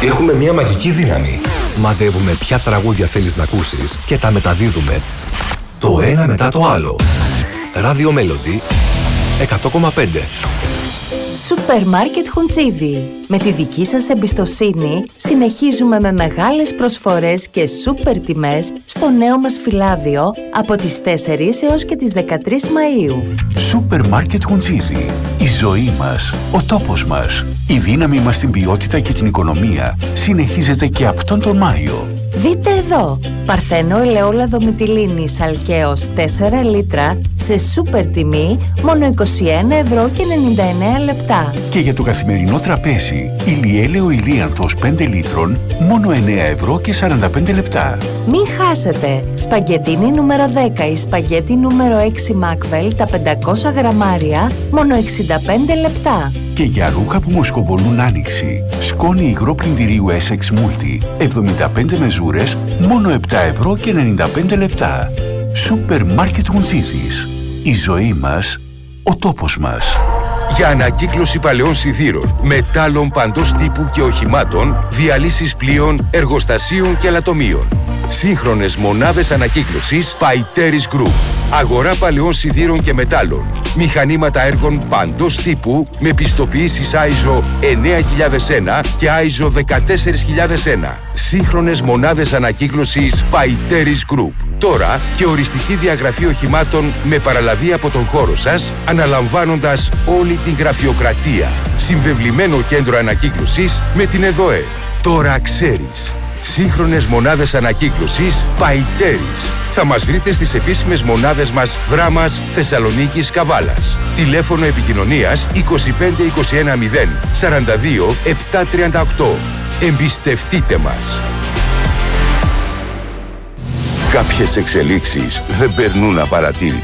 Έχουμε μια μαγική δύναμη. Μαντεύουμε ποια τραγούδια θέλεις να ακούσεις και τα μεταδίδουμε το ένα μετά το άλλο. Radio Melody 100,5. Σούπερ Μάρκετ Χουντσίδι. Με τη δική σας εμπιστοσύνη συνεχίζουμε με μεγάλες προσφορές και σούπερ τιμές στο νέο μας φυλάδιο από τις 4 έως και τις 13 Μαΐου. Σούπερ Μάρκετ Χουντσίδι. Η ζωή μας, ο τόπος μας, η δύναμη μας στην ποιότητα και την οικονομία συνεχίζεται και αυτόν τον Μάιο. Δείτε εδώ, Παρθένο ελαιόλαδο μυτιλίνης Αλκαίος 4 λίτρα σε σούπερ τιμή μόνο 21,99 €. Και για το καθημερινό τραπέζι, ηλιέλαιο ηλίανθος 5 λίτρων μόνο 9,45 €. Μην χάσετε! Σπαγκετίνι νούμερο 10 ή σπαγκέτι νούμερο 6 Μάκβελ τα 500 γραμμάρια μόνο 65 λεπτά. Και για ρούχα που μοσκοβολούν άνοιξη, σκόνη υγρό πλυντηρίου Essex Multi 75 μεζούρες μόνο 7,95 €. Σούπερ Μάρκετ Χουντσίδης. Η ζωή μας, ο τόπος μας. Για ανακύκλωση παλαιών σιδήρων, μετάλλων παντός τύπου και οχημάτων, διαλύσεις πλοίων, εργοστασίων και αλατομείων. Σύγχρονες μονάδες ανακύκλωσης Paiteris Group. Αγορά παλαιών σιδήρων και μετάλλων. Μηχανήματα έργων παντός τύπου με πιστοποιήσεις ISO 9001 και ISO 14001. Σύγχρονες μονάδες ανακύκλωσης Paiteris Group. Τώρα και οριστική διαγραφή οχημάτων με παραλαβή από τον χώρο σας, αναλαμβάνοντας όλη την γραφειοκρατία. Συμβεβλημένο κέντρο ανακύκλωσης με την ΕΔΟΕ. Τώρα ξέρεις. Σύγχρονες μονάδες ανακύκλωσης Paiteris. Θα μας βρείτε στις επίσημες μονάδες μας Δράμας, Θεσσαλονίκης, Καβάλας. Τηλέφωνο επικοινωνίας 25 21 0 42 738. Εμπιστευτείτε μας. Κάποιες εξελίξεις δεν περνούν απαρατήρητες.